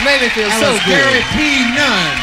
Made me feel That so was good. Gary P. Nunn.